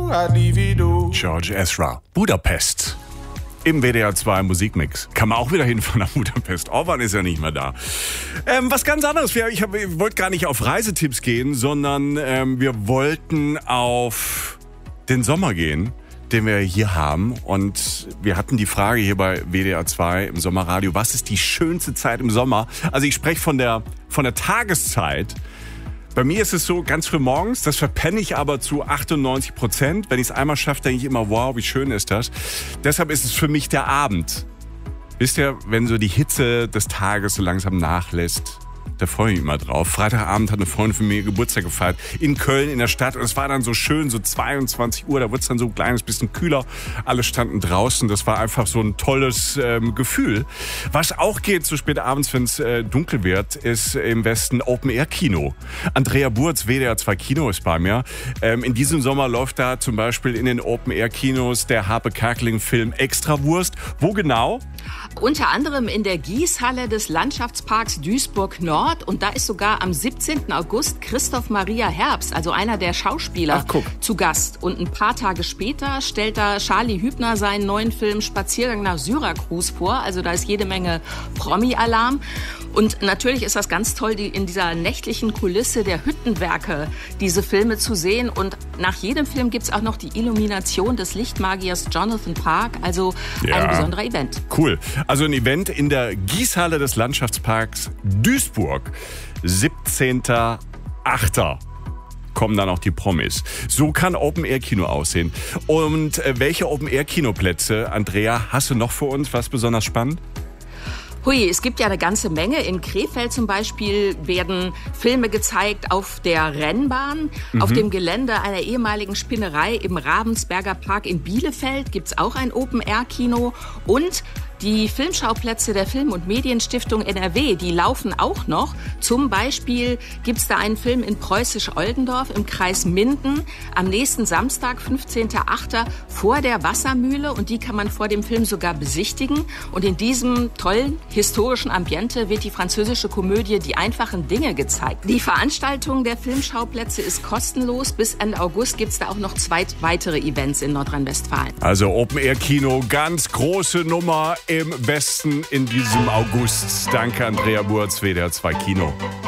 George Ezra, Budapest. Im WDR 2 Musikmix. Kann man auch wieder hinfahren nach Budapest. Orban ist ja nicht mehr da. Was ganz anderes. Ich wollte gar nicht auf Reisetipps gehen, sondern wir wollten auf den Sommer gehen, den wir hier haben. Und wir hatten die Frage hier bei WDR 2 im Sommerradio, was ist die schönste Zeit im Sommer? Also ich spreche von der Tageszeit. Bei mir ist es so, ganz früh morgens, das verpenne ich aber zu 98%. Wenn ich es einmal schaffe, denke ich immer, wow, wie schön ist das. Deshalb ist es für mich der Abend. Wisst ihr, wenn so die Hitze des Tages so langsam nachlässt, da freue ich mich immer drauf. Freitagabend hat eine Freundin von mir Geburtstag gefeiert in Köln in der Stadt und es war dann so schön, so 22 Uhr, da wurde es dann so ein kleines bisschen kühler. Alle standen draußen, das war einfach so ein tolles Gefühl. Was auch geht so spät abends, wenn es dunkel wird, ist im Westen Open-Air-Kino. Andrea Burz, WDR 2 Kino ist bei mir. In diesem Sommer läuft da zum Beispiel in den Open-Air-Kinos der Harpe Kerkeling-Film Extrawurst. Wo genau? Unter anderem in der Gießhalle des Landschaftsparks Duisburg-Nord. Und da ist sogar am 17. August Christoph Maria Herbst, also einer der Schauspieler, zu Gast. Und ein paar Tage später stellt da Charlie Hübner seinen neuen Film Spaziergang nach Syrakus vor. Also da ist jede Menge Promi-Alarm. Und natürlich ist das ganz toll, in dieser nächtlichen Kulisse der Hüttenwerke diese Filme zu sehen. Und nach jedem Film gibt's auch noch die Illumination des Lichtmagiers Jonathan Park. Also ein besonderer Event. Cool. Also ein Event in der Gießhalle des Landschaftsparks Duisburg. 17.8. kommen dann auch die Promis. So kann Open-Air-Kino aussehen. Und welche Open-Air-Kinoplätze, Andrea, hast du noch für uns? Was besonders spannend? Hui, es gibt ja eine ganze Menge. In Krefeld zum Beispiel werden Filme gezeigt auf der Rennbahn. Auf dem Gelände einer ehemaligen Spinnerei im Ravensberger Park in Bielefeld gibt's auch ein Open-Air-Kino. Und die Filmschauplätze der Film- und Medienstiftung NRW, die laufen auch noch. Zum Beispiel gibt's da einen Film in Preußisch-Oldendorf im Kreis Minden am nächsten Samstag, 15.8. vor der Wassermühle. Und die kann man vor dem Film sogar besichtigen. Und in diesem tollen historischen Ambiente wird die französische Komödie Die einfachen Dinge gezeigt. Die Veranstaltung der Filmschauplätze ist kostenlos. Bis Ende August gibt's da auch noch 2 weitere Events in Nordrhein-Westfalen. Also Open-Air-Kino, ganz große Nummer im Westen in diesem August. Danke, Andrea Burz, WDR 2 Kino.